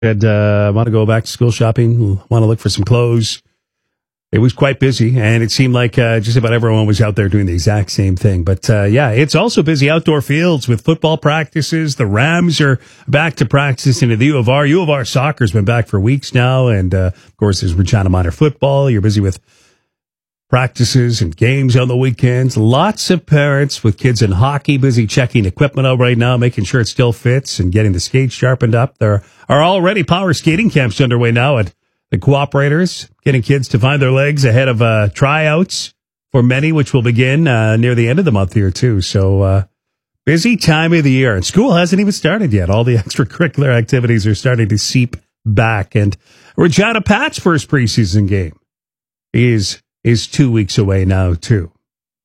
And want to go back to school shopping, want to look for some clothes. It was quite busy, and it seemed like just about everyone was out there doing the exact same thing. But it's also busy outdoor fields with football practices. The Rams are back to practice into the U of R. U of R soccer's been back for weeks now, and of course there's Regina Minor football. You're busy with practices and games on the weekends. Lots of parents with kids in hockey busy checking equipment out right now, making sure it still fits and getting the skates sharpened up. There are already power skating camps underway now at the Cooperators, getting kids to find their legs ahead of tryouts for many, which will begin near the end of the month here, too. So busy time of the year. And school hasn't even started yet. All the extracurricular activities are starting to seep back. And Regina Pat's first preseason game is 2 weeks away now, too.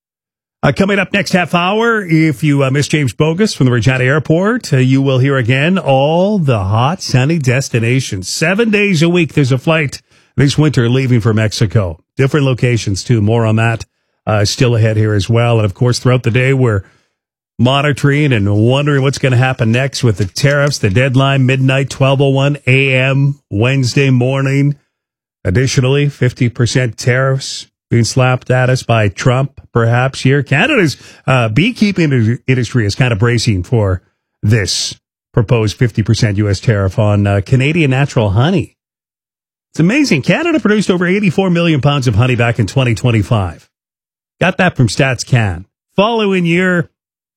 Coming up next half hour, if you miss James Bogus from the Regina Airport, you will hear again all the hot, sunny destinations. 7 days a week, there's a flight this winter leaving for Mexico. Different locations, too. More on that still ahead here as well. And, of course, throughout the day, we're monitoring and wondering what's going to happen next with the tariffs. The deadline, midnight, 12:01 a.m., Wednesday morning. Additionally, 50% tariffs being slapped at us by Trump, perhaps here. Canada's beekeeping industry is kind of bracing for this proposed 50% U.S. tariff on Canadian natural honey. It's amazing. Canada produced over 84 million pounds of honey back in 2025. Got that from StatsCan. Following year,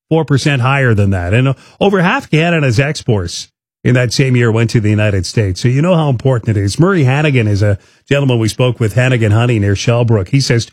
4% higher than that. And over half Canada's exports in that same year went to the United States. So you know how important it is. Murray Hannigan is a gentleman we spoke with, Hannigan Honey near Shellbrook. He says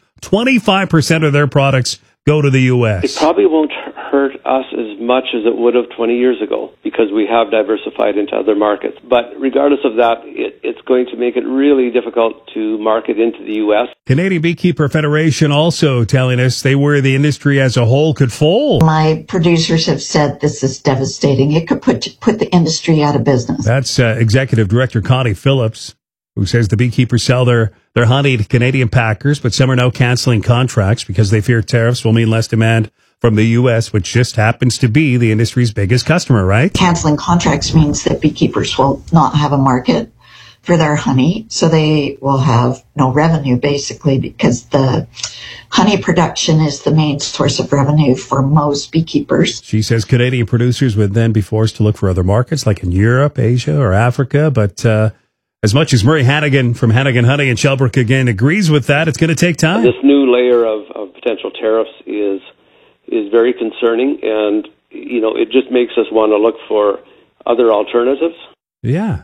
25% of their products go to the U.S. It probably won't hurt us as much as it would have 20 years ago because we have diversified into other markets. But regardless of that, it's going to make it really difficult to market into the U.S. Canadian Beekeeper Federation also telling us they worry the industry as a whole could fold. My producers have said this is devastating. It could put the industry out of business. That's Executive Director Connie Phillips, who says the beekeepers sell their honey to Canadian packers, but some are now canceling contracts because they fear tariffs will mean less demand from the U.S., which just happens to be the industry's biggest customer, right? Canceling contracts means that beekeepers will not have a market for their honey, so they will have no revenue, basically, because the honey production is the main source of revenue for most beekeepers. She says Canadian producers would then be forced to look for other markets, like in Europe, Asia, or Africa, but as much as Murray Hannigan from Hannigan Honey and Shellbrook again agrees with that, it's going to take time. This new layer of potential tariffs is very concerning, and it just makes us want to look for other alternatives. Yeah,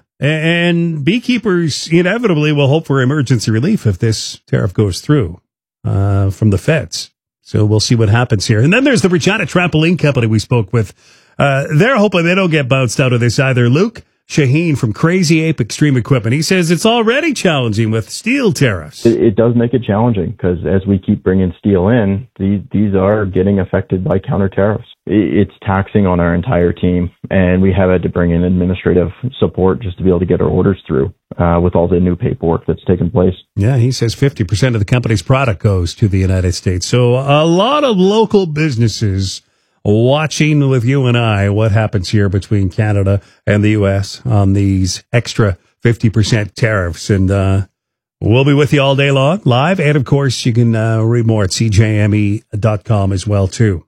and beekeepers inevitably will hope for emergency relief if this tariff goes through from the feds. So we'll see what happens here. And then there's the Regina Trampoline Company we spoke with. They're hoping they don't get bounced out of this either. Luke Shaheen from Crazy Ape Extreme Equipment. He says it's already challenging with steel tariffs. It does make it challenging because as we keep bringing steel in, these are getting affected by counter tariffs. It's taxing on our entire team, and we have had to bring in administrative support just to be able to get our orders through with all the new paperwork that's taken place. Yeah, he says 50% of the company's product goes to the United States. So a lot of local businesses watching with you and I what happens here between Canada and the U.S. on these extra 50% tariffs. And we'll be with you all day long, live. And, of course, you can read more at cjme.com as well, too.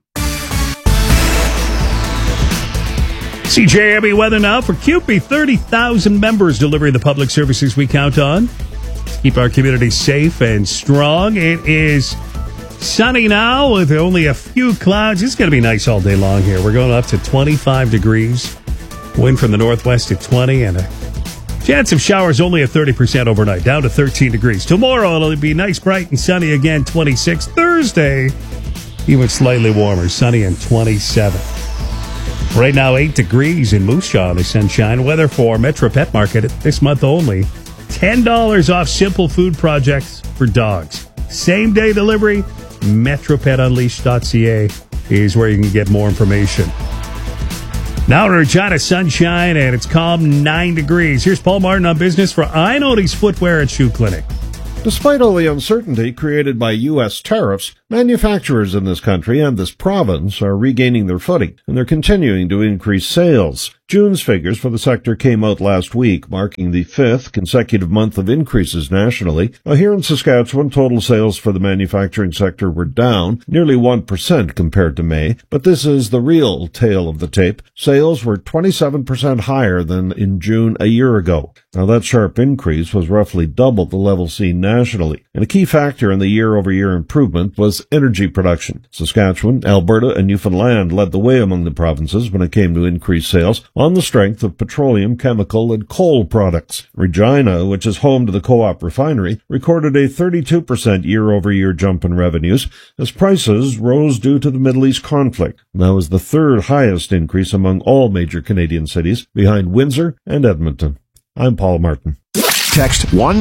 CJME weather now for CUPE. 30,000 members delivering the public services we count on to keep our community safe and strong. It is sunny now with only a few clouds. It's going to be nice all day long here. We're going up to 25 degrees. Wind from the northwest at 20 and a chance of showers only at 30% overnight, down to 13 degrees. Tomorrow it'll be nice, bright, and sunny again, 26. Thursday, even slightly warmer, sunny and 27. Right now, 8 degrees in Moose Jaw in the sunshine. Weather for Metro Pet Market this month only. $10 off simple food projects for dogs. Same day delivery. MetroPetUnleashed.ca is where you can get more information. Now to Regina sunshine, and it's calm 9 degrees. Here's Paul Martin on business for Ionodes Footwear and Shoe Clinic. Despite all the uncertainty created by U.S. tariffs, Manufacturers in this country and this province are regaining their footing, and they're continuing to increase sales. June's figures for the sector came out last week, marking the 5th consecutive month of increases nationally. Now, here in Saskatchewan, total sales for the manufacturing sector were down nearly 1% compared to May, but this is the real tale of the tape. Sales were 27% higher than in June a year ago. Now, that sharp increase was roughly double the level seen nationally, and a key factor in the year-over-year improvement was energy production. Saskatchewan, Alberta, and Newfoundland led the way among the provinces when it came to increased sales, on the strength of petroleum, chemical, and coal products. Regina, which is home to the Co-op refinery, recorded a 32% year-over-year jump in revenues as prices rose due to the Middle East conflict. That was the third highest increase among all major Canadian cities, behind Windsor and Edmonton. I'm Paul Martin. Text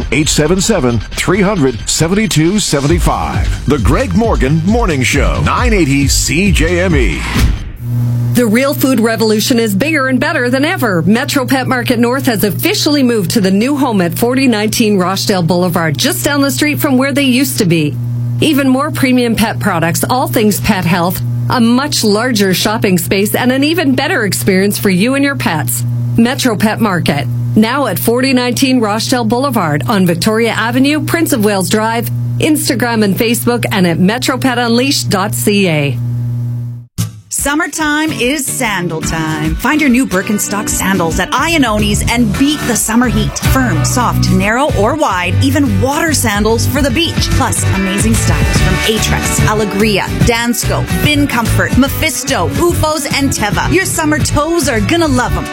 1-877-300-7275. The Greg Morgan Morning Show, 980 CJME. The real food revolution is bigger and better than ever. Metro Pet Market North has officially moved to the new home at 4019 Rochdale Boulevard, just down the street from where they used to be. Even more premium pet products, all things pet health, a much larger shopping space, and an even better experience for you and your pets. Metro Pet Market, now at 4019 Rochdale Boulevard on Victoria Avenue, Prince of Wales Drive, Instagram and Facebook, and at metropetunleashed.ca. Summertime is sandal time. Find your new Birkenstock sandals at Iannoni's and beat the summer heat. Firm, soft, narrow, or wide, even water sandals for the beach. Plus, amazing styles from Aetrex, Alegria, Dansko, Bin Comfort, Mephisto, Ufos, and Teva. Your summer toes are gonna love them.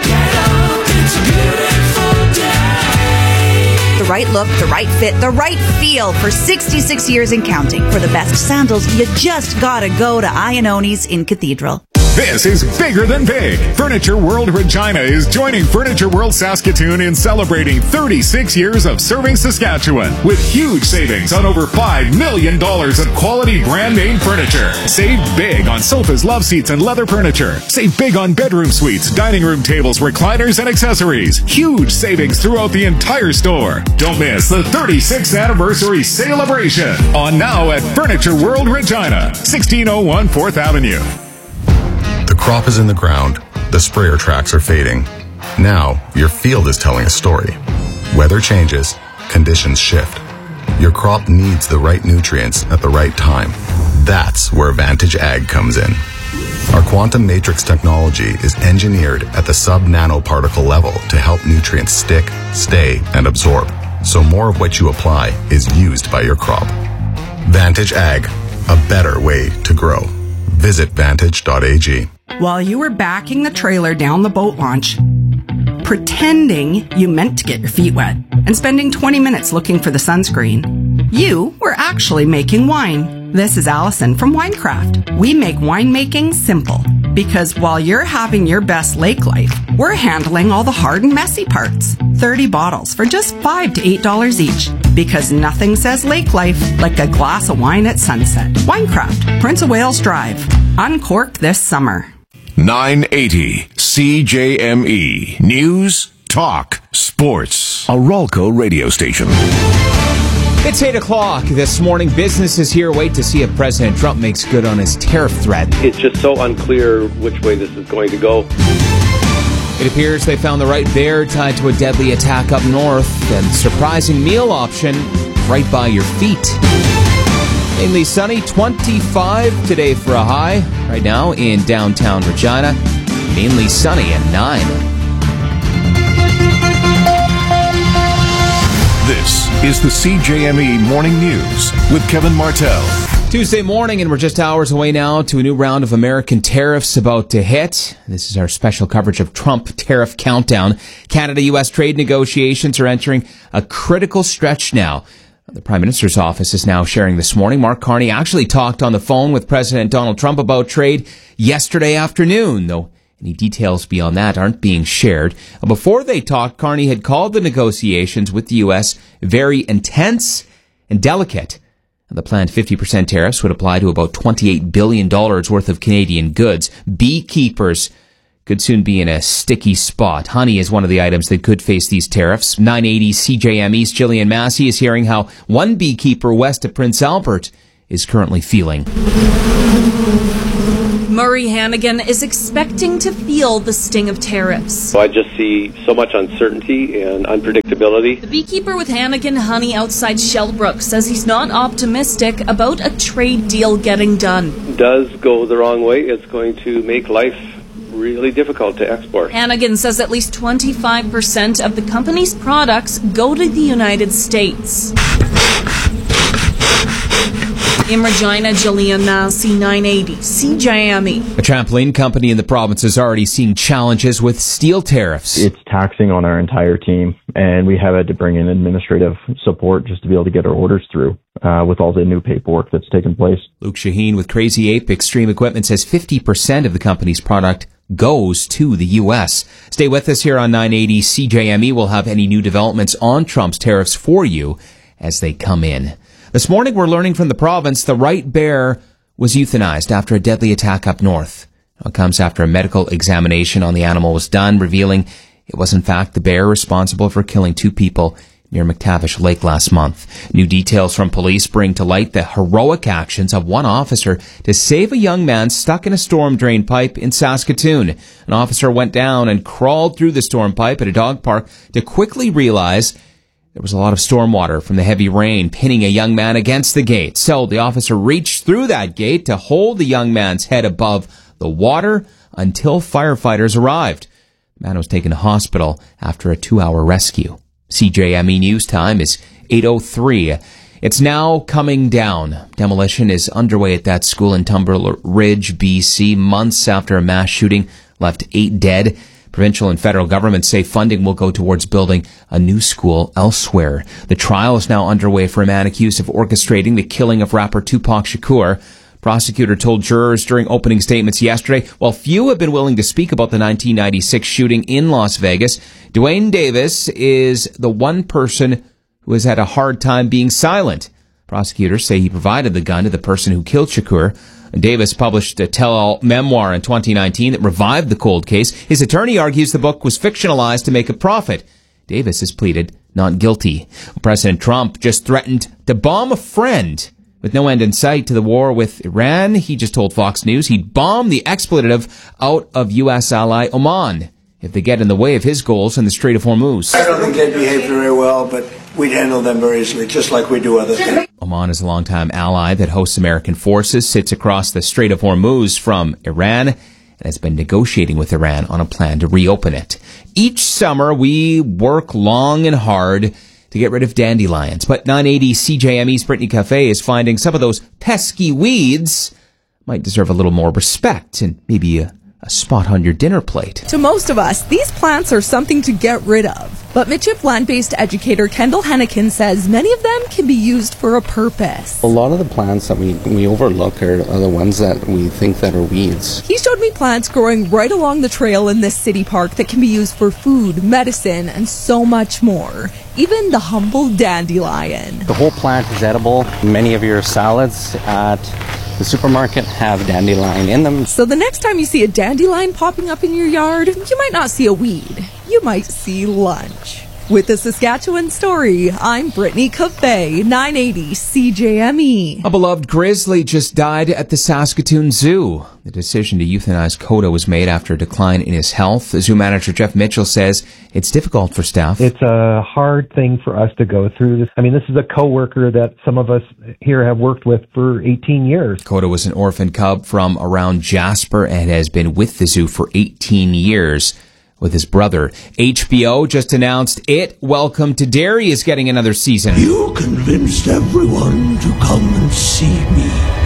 The right look, the right fit, the right feel for 66 years and counting. For the best sandals, you just gotta go to Iannoni's in Cathedral. This is bigger than big. Furniture World Regina is joining Furniture World Saskatoon in celebrating 36 years of serving Saskatchewan with huge savings on over $5 million of quality brand name furniture. Save big on sofas, love seats, and leather furniture. Save big on bedroom suites, dining room tables, recliners, and accessories. Huge savings throughout the entire store. Don't miss the 36th anniversary celebration on now at Furniture World Regina, 1601 4th Avenue. The crop is in the ground. The sprayer tracks are fading. Now, your field is telling a story. Weather changes. Conditions shift. Your crop needs the right nutrients at the right time. That's where Vantage Ag comes in. Our quantum matrix technology is engineered at the sub-nanoparticle level to help nutrients stick, stay, and absorb, so more of what you apply is used by your crop. Vantage Ag, a better way to grow. Visit vantage.ag. While you were backing the trailer down the boat launch, pretending you meant to get your feet wet, and spending 20 minutes looking for the sunscreen, you were actually making wine. This is Allison from Winecraft. We make winemaking simple, because while you're having your best lake life, we're handling all the hard and messy parts. 30 bottles for just $5 to $8 each, because nothing says lake life like a glass of wine at sunset. Winecraft, Prince of Wales Drive. Uncork this summer. 980 CJME. News, talk, sports. A Ralco radio station. It's 8 o'clock this morning. Businesses here wait to see if President Trump makes good on his tariff threat. It's just so unclear which way this is going to go. It appears they found the right bear tied to a deadly attack up north, and surprising meal option right by your feet. Mainly sunny, 25 today for a high. Right now in downtown Regina, mainly sunny at 9. This is the CJME Morning News with Kevin Martell. Tuesday morning, and we're just hours away now to a new round of American tariffs about to hit. This is our special coverage of Trump tariff countdown. Canada-U.S. trade negotiations are entering a critical stretch now. The Prime Minister's office is now sharing this morning. Mark Carney actually talked on the phone with President Donald Trump about trade yesterday afternoon, though any details beyond that aren't being shared. Before they talked, Carney had called the negotiations with the U.S. very intense and delicate. The planned 50% tariffs would apply to about $28 billion worth of Canadian goods. Beekeepers could soon be in a sticky spot. Honey is one of the items that could face these tariffs. 980 CJME's Jillian Massey is hearing how one beekeeper west of Prince Albert is currently feeling. Murray Hannigan is expecting to feel the sting of tariffs. So I just see so much uncertainty and unpredictability. The beekeeper with Hannigan Honey outside Shellbrook says he's not optimistic about a trade deal getting done. Does go the wrong way, it's going to make life really difficult to export. Hannigan says at least 25% of the company's products go to the United States. In Regina, Jillian Nasi, 980 CJME. A trampoline company in the province is already seeing challenges with steel tariffs. It's taxing on our entire team, and we have had to bring in administrative support just to be able to get our orders through with all the new paperwork that's taken place. Luke Shaheen with Crazy Ape Extreme Equipment says 50% of the company's product goes to the U.S. Stay with us here on 980 CJME. We'll have any new developments on Trump's tariffs for you as they come in. This morning, we're learning from the province the right bear was euthanized after a deadly attack up north. It comes after a medical examination on the animal was done, revealing it was in fact the bear responsible for killing 2 people near McTavish Lake last month. New details from police bring to light the heroic actions of one officer to save a young man stuck in a storm drain pipe in Saskatoon. An officer went down and crawled through the storm pipe at a dog park to quickly realize there was a lot of stormwater from the heavy rain pinning a young man against the gate. So the officer reached through that gate to hold the young man's head above the water until firefighters arrived. The man was taken to hospital after a 2-hour rescue. CJME News Time is 8:03. It's now coming down. Demolition is underway at that school in Tumber Ridge, BC, months after a mass shooting left 8 dead. Provincial and federal governments say funding will go towards building a new school elsewhere. The trial is now underway for a man accused of orchestrating the killing of rapper Tupac Shakur. Prosecutor told jurors during opening statements yesterday, while few have been willing to speak about the 1996 shooting in Las Vegas, Dwayne Davis is the one person who has had a hard time being silent. Prosecutors say he provided the gun to the person who killed Shakur. Davis published a tell-all memoir in 2019 that revived the cold case. His attorney argues the book was fictionalized to make a profit. Davis has pleaded not guilty. President Trump just threatened to bomb a friend. With no end in sight to the war with Iran, he just told Fox News he'd bomb the expletive out of U.S. ally Oman if they get in the way of his goals in the Strait of Hormuz. I don't think they behave very well, but we'd handle them very easily, just like we do other things. Oman is a longtime ally that hosts American forces, sits across the Strait of Hormuz from Iran, and has been negotiating with Iran on a plan to reopen it. Each summer, we work long and hard to get rid of dandelions, but 980 CJME's Brittany Cafe is finding some of those pesky weeds might deserve a little more respect and maybe a spot on your dinner plate. To most of us, these plants are something to get rid of. But Mitchip land-based educator Kendall Hennikin says many of them can be used for a purpose. A lot of the plants that we overlook are the ones that we think that are weeds. He showed me plants growing right along the trail in this city park that can be used for food, medicine, and so much more. Even the humble dandelion. The whole plant is edible. Many of your salads at the supermarket have dandelion in them. So the next time you see a dandelion popping up in your yard, you might not see a weed. You might see lunch. With the Saskatchewan Story, I'm Brittany Cafe, 980 CJME. A beloved grizzly just died at the Saskatoon Zoo. The decision to euthanize Coda was made after a decline in his health. Zoo manager Jeff Mitchell says it's difficult for staff. It's a hard thing for us to go through. This is a coworker that some of us here have worked with for 18 years. Coda was an orphan cub from around Jasper and has been with the zoo for 18 years. With his brother. HBO just announced it. Welcome to Derry is getting another season. You convinced everyone to come and see me.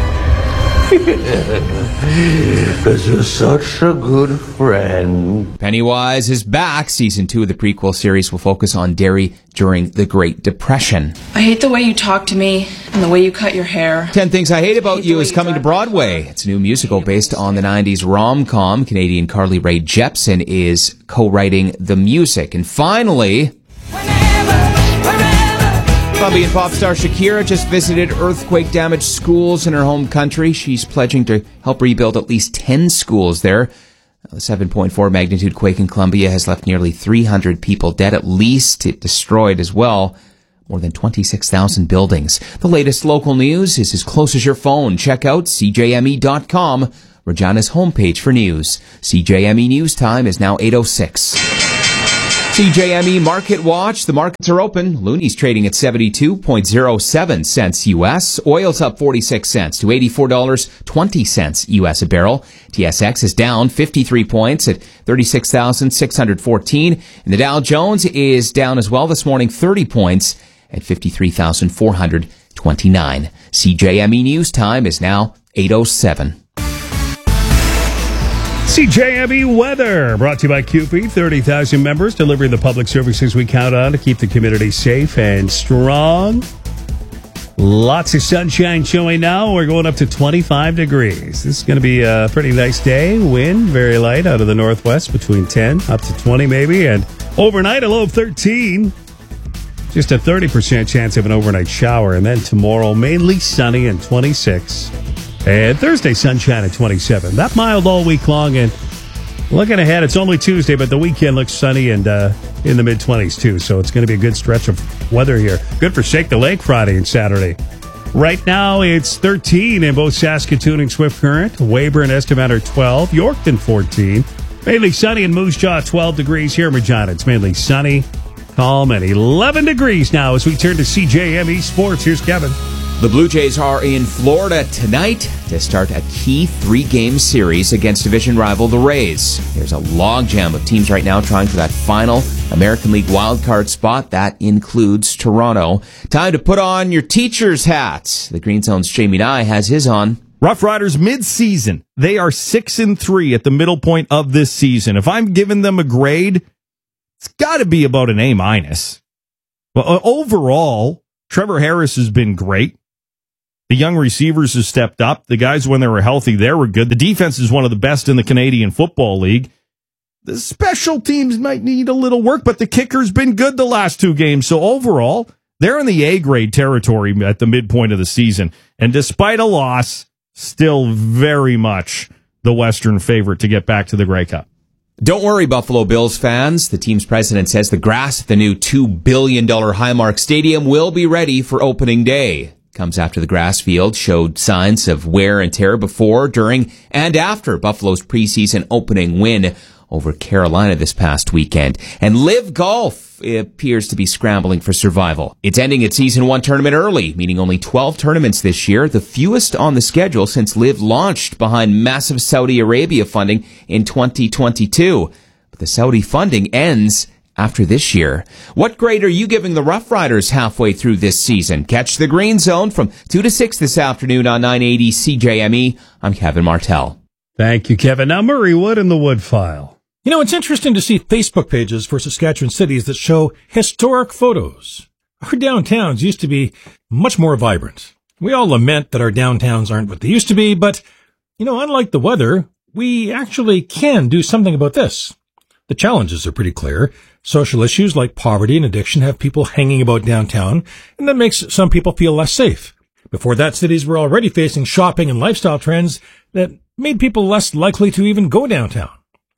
Because you're such a good friend. Pennywise is back. Season 2 of the prequel series will focus on Derry during the Great Depression. I hate the way you talk to me and the way you cut your hair. 10 Things I Hate About You is coming to Broadway. It's a new musical based on the 90s rom-com. Canadian Carly Rae Jepsen is co-writing the music. And finally, Colombian pop star Shakira just visited earthquake-damaged schools in her home country. She's pledging to help rebuild at least 10 schools there. The 7.4 magnitude quake in Colombia has left nearly 300 people dead. At least it destroyed as well more than 26,000 buildings. The latest local news is as close as your phone. Check out CJME.com, Regina's homepage for news. CJME News Time is now 8:06. CJME Market Watch. The markets are open. Looney's trading at 72.07 cents U.S. Oil's up 46 cents to $84.20 U.S. a barrel. TSX is down 53 points at 36,614. And the Dow Jones is down as well this morning, 30 points at 53,429. CJME News Time is now 8:07. CJME weather brought to you by CUPE. 30,000 members delivering the public services we count on to keep the community safe and strong. Lots of sunshine showing now. We're going up to 25 degrees. This is going to be a pretty nice day. Wind very light out of the northwest between 10 up to 20 maybe. And overnight a low of 13. Just a 30% chance of an overnight shower. And then tomorrow mainly sunny and 26. And Thursday, sunshine at 27. That mild all week long. And looking ahead, it's only Tuesday, but the weekend looks sunny and in the mid-20s, too. So it's going to be a good stretch of weather here. Good for Shake the Lake Friday and Saturday. Right now, it's 13 in both Saskatoon and Swift Current. Weyburn and Estevan are 12. Yorkton, 14. Mainly sunny in Moose Jaw, 12 degrees here in Regina. It's mainly sunny, calm, and 11 degrees now as we turn to CJME Sports. Here's Kevin. The Blue Jays are in Florida tonight to start a key 3-game series against division rival the Rays. There's a logjam of teams right now trying for that final American League wildcard spot. That includes Toronto. Time to put on your teacher's hat. The Green Zone's Jamie Nye has his on. Rough Riders mid-season. They are 6-3 at the middle point of this season. If I'm giving them a grade, it's got to be about an A-. Well, overall, Trevor Harris has been great. The young receivers have stepped up. The guys, when they were healthy, they were good. The defense is one of the best in the Canadian Football League. The special teams might need a little work, but the kicker's been good the last 2 games. So overall, they're in the A-grade territory at the midpoint of the season. And despite a loss, still very much the Western favorite to get back to the Grey Cup. Don't worry, Buffalo Bills fans. The team's president says the grass at the new $2 billion Highmark Stadium will be ready for opening day. Comes after the grass field showed signs of wear and tear before, during, and after Buffalo's preseason opening win over Carolina this past weekend. And Live Golf appears to be scrambling for survival. It's ending its Season 1 tournament early, meaning only 12 tournaments this year, the fewest on the schedule since Live launched behind massive Saudi Arabia funding in 2022. But the Saudi funding ends after this year. What grade are you giving the Rough Riders halfway through this season? Catch the Green Zone from 2 to 6 this afternoon on 980 CJME. I'm Kevin Martell. Thank you, Kevin. Now, Murray Wood in the Wood File. You know, it's interesting to see Facebook pages for Saskatchewan cities that show historic photos. Our downtowns used to be much more vibrant. We all lament that our downtowns aren't what they used to be, but, you know, unlike the weather, we actually can do something about this. The challenges are pretty clear. Social issues like poverty and addiction have people hanging about downtown, and that makes some people feel less safe. Before that, cities were already facing shopping and lifestyle trends that made people less likely to even go downtown.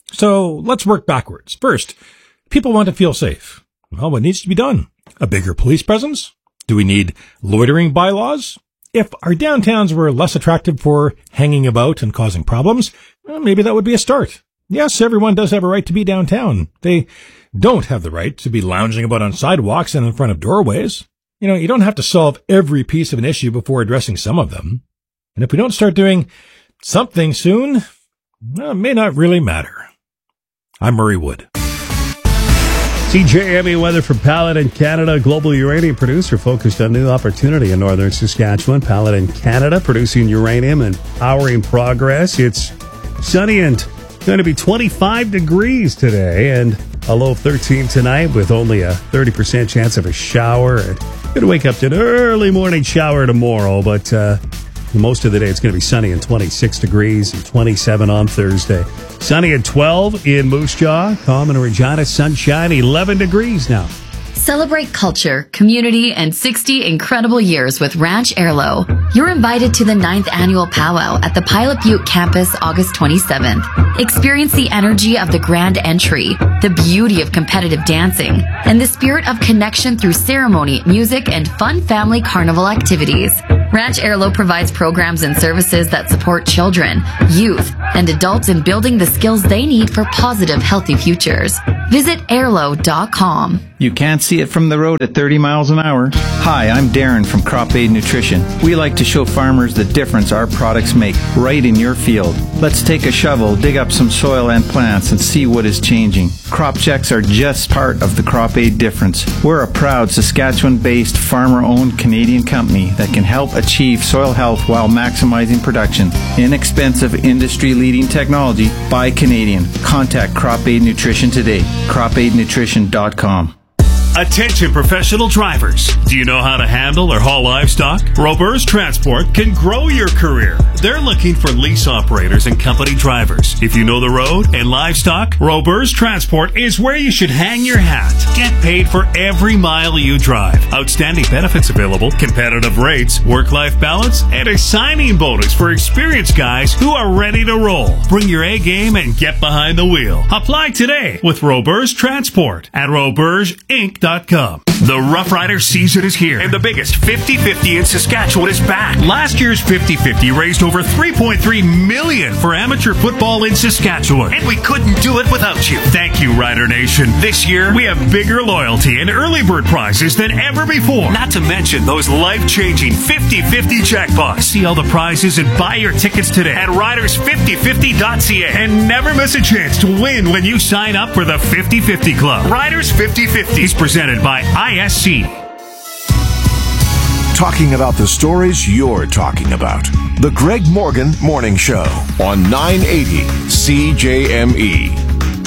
So let's work backwards. First, people want to feel safe. Well, what needs to be done? A bigger police presence? Do we need loitering bylaws? If our downtowns were less attractive for hanging about and causing problems, well, maybe that would be a start. Yes, everyone does have a right to be downtown. They don't have the right to be lounging about on sidewalks and in front of doorways. You know, you don't have to solve every piece of an issue before addressing some of them. And if we don't start doing something soon, well, it may not really matter. I'm Murray Wood. CJME weather from Paladin Canada, global uranium producer focused on new opportunity in northern Saskatchewan. Paladin Canada producing uranium and powering progress. It's sunny and going to be 25 degrees today and a low of 13 tonight with only a 30% chance of a shower. And going to wake up to an early morning shower tomorrow, but most of the day it's going to be sunny and 26 degrees and 27 on Thursday. Sunny at 12 in Moose Jaw, calm in Regina, sunshine, 11 degrees now. Celebrate culture, community, and 60 incredible years with Ranch Airlo. You're invited to the 9th annual powwow at the Pilot Butte campus August 27th. Experience the energy of the grand entry, the beauty of competitive dancing, and the spirit of connection through ceremony, music, and fun family carnival activities. Ranch Airlo provides programs and services that support children, youth, and adults in building the skills they need for positive, healthy futures. Visit airlo.com. You can't see it from the road at 30 miles an hour. Hi, I'm Darren from Crop Aid Nutrition. We like to show farmers the difference our products make right in your field. Let's take a shovel, dig up some soil and plants, and see what is changing. Crop checks are just part of the Crop Aid difference. We're a proud Saskatchewan-based, farmer-owned Canadian company that can help achieve soil health while maximizing production. Inexpensive, industry-leading technology by Canadian. Contact Crop Aid Nutrition today. CropAidNutrition.com. Attention professional drivers. Do you know how to handle or haul livestock? Roberts Transport can grow your career. They're looking for lease operators and company drivers. If you know the road and livestock, Roberts Transport is where you should hang your hat. Get paid for every mile you drive. Outstanding benefits available, competitive rates, work-life balance, and a signing bonus for experienced guys who are ready to roll. Bring your A game and get behind the wheel. Apply today with Roberts Transport at robertsinc.com. The Rough Rider season is here, and the biggest 50-50 in Saskatchewan is back. Last year's 50-50 raised over $3.3 million for amateur football in Saskatchewan, and we couldn't do it without you. Thank you, Rider Nation. This year, we have bigger loyalty and early bird prizes than ever before. Not to mention those life-changing 50-50 jackpots. See all the prizes and buy your tickets today at riders5050.ca, and never miss a chance to win when you sign up for the 50-50 Club. Riders 50-50 is presented by ISC. Talking about the stories you're talking about. The Greg Morgan Morning Show on 980 CJME.